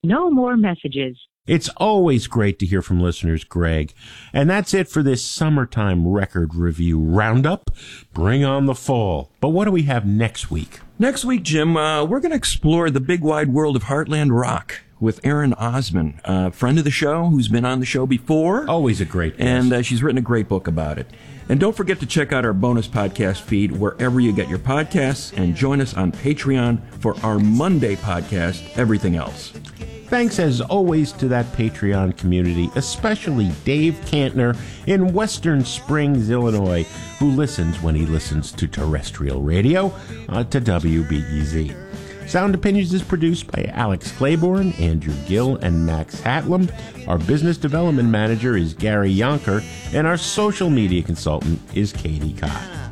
No more messages. It's always great to hear from listeners, Greg. And that's it for this summertime record review roundup. Bring on the fall. But what do we have next week? Next week, Jim, we're going to explore the big wide world of Heartland rock with Erin Osman, a friend of the show who's been on the show before. Always a great guest. And she's written a great book about it. And don't forget to check out our bonus podcast feed wherever you get your podcasts, and join us on Patreon for our Monday podcast, Everything Else. Thanks, as always, to that Patreon community, especially Dave Cantner in Western Springs, Illinois, who listens when he listens to terrestrial radio to WBEZ. Sound Opinions is produced by Alex Claiborne, Andrew Gill, and Max Hatlam. Our business development manager is Gary Yonker, and our social media consultant is Katie Cott.